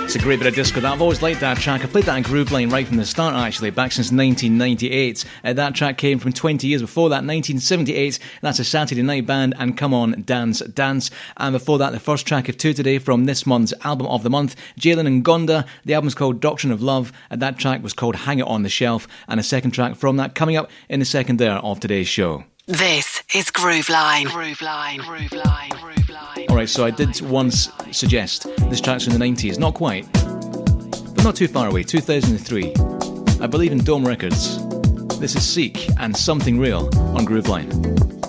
It's a great bit of disco. I've always liked that track. I played that in Grooveline right from the start, actually, back since 1998. That track came from 20 years before that, 1978. That's a Saturday Night Band and Come On Dance Dance. And before that, the first track of two today from this month's Album of the Month, Jalen and Gonda. The album's called Doctrine of Love, and that track was called Hang It On The Shelf. And a second track from that coming up in the second hour of today's show. This is Grooveline. Grooveline. Grooveline. Grooveline. Alright, so I did once suggest this track's from the 90s. Not quite, but not too far away. 2003. I believe in Dome Records. This is Seek and Something Real on Grooveline.